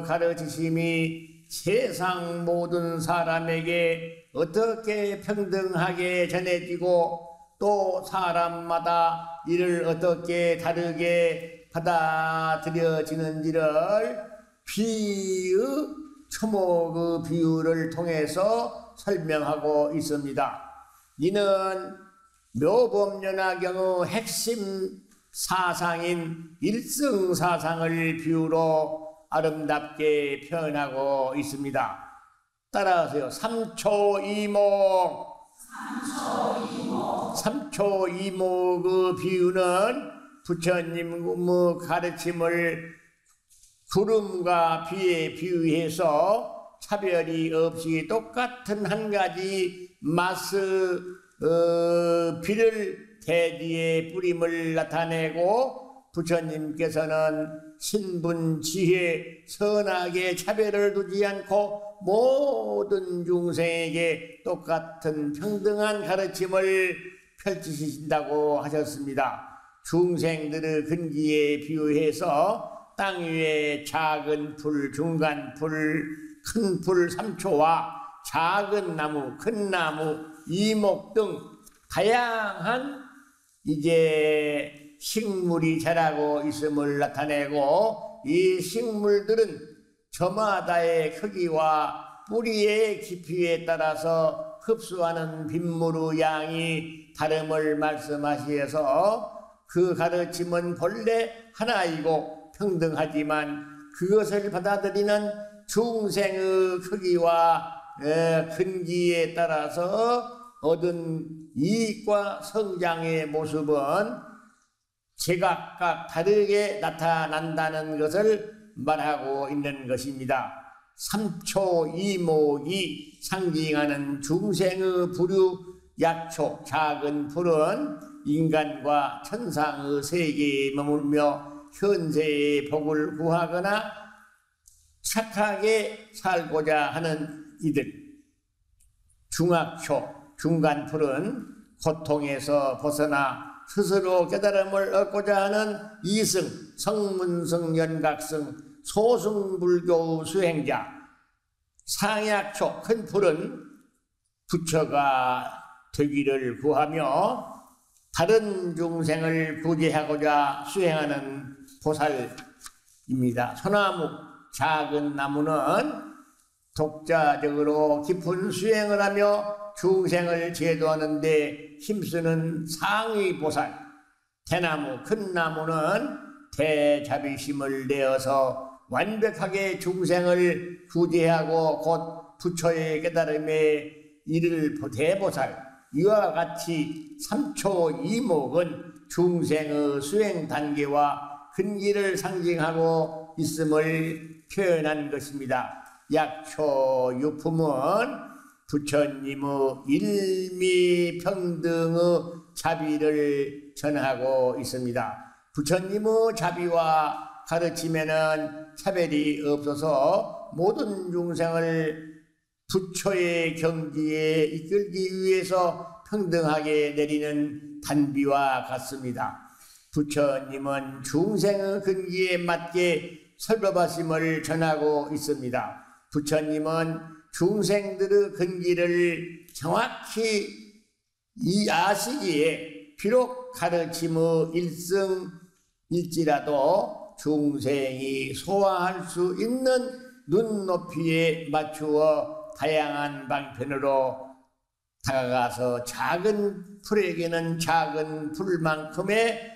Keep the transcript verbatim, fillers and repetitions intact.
가르치심이 세상 모든 사람에게 어떻게 평등하게 전해지고 또 사람마다 이를 어떻게 다르게 받아들여지는지를 비의 초목의 비유를 통해서 설명하고 있습니다. 이는 묘법연화경의 핵심 사상인 일승사상을 비유로 아름답게 표현하고 있습니다. 따라하세요. 삼초이목. 삼초이목. 삼초이목의 비유는 부처님의 가르침을 구름과 비에 비유해서 차별이 없이 똑같은 한 가지 마스 어, 비를 대지에 뿌림을 나타내고 부처님께서는 신분, 지혜, 선악에 차별을 두지 않고 모든 중생에게 똑같은 평등한 가르침을 펼치신다고 하셨습니다. 중생들의 근기에 비유해서 땅 위에 작은 풀, 중간 풀, 큰 풀 삼초와 작은 나무, 큰 나무, 이목 등 다양한 이제 식물이 자라고 있음을 나타내고 이 식물들은 저마다의 크기와 뿌리의 깊이에 따라서 흡수하는 빗물의 양이 다름을 말씀하시어서 그 가르침은 본래 하나이고 평등하지만 그것을 받아들이는 중생의 크기와 근기에 따라서 얻은 이익과 성장의 모습은 제각각 다르게 나타난다는 것을 말하고 있는 것입니다. 삼초이목이 상징하는 중생의 부류 약초 작은 풀은 인간과 천상의 세계에 머물며 현세의 복을 구하거나 착하게 살고자 하는 이들. 중학초 중간풀은 고통에서 벗어나 스스로 깨달음을 얻고자 하는 이승, 성문승, 연각승, 소승불교 수행자. 상약초 큰 풀은 부처가 되기를 구하며 다른 중생을 구제하고자 수행하는 보살입니다. 소나무, 작은 나무는 독자적으로 깊은 수행을 하며 중생을 제도하는 데 힘쓰는 상위 보살. 대나무, 큰 나무는 대자비심을 내어서 완벽하게 중생을 구제하고 곧 부처의 깨달음에 이를 대보살. 이와 같이 삼초이목은 중생의 수행 단계와 근기를 상징하고 있음을 표현한 것입니다. 약초 유품은 부처님의 일미평등의 자비를 전하고 있습니다. 부처님의 자비와 가르침에는 차별이 없어서 모든 중생을 부처의 경지에 이끌기 위해서 평등하게 내리는 단비와 같습니다. 부처님은 중생의 근기에 맞게 설법하심을 전하고 있습니다. 부처님은 중생들의 근기를 정확히 이 아시기에 비록 가르침의 일승일지라도 중생이 소화할 수 있는 눈높이에 맞추어 다양한 방편으로 다가가서 작은 풀에게는 작은 풀만큼의